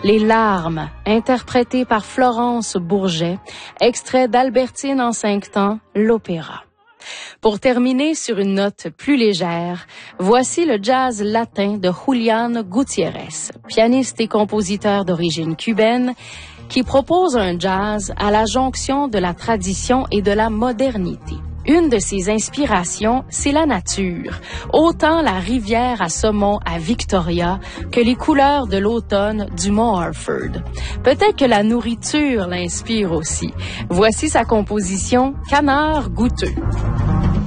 Les larmes, interprétées par Florence Bourget, extrait d'Albertine en 5 temps, l'opéra. Pour terminer sur une note plus légère, voici le jazz latin de Julián Gutiérrez, pianiste et compositeur d'origine cubaine, qui propose un jazz à la jonction de la tradition et de la modernité. Une de ses inspirations, c'est la nature, autant la rivière à saumon à Victoria que les couleurs de l'automne du mont Harford. Peut-être que la nourriture l'inspire aussi. Voici sa composition « Canard goûteux ».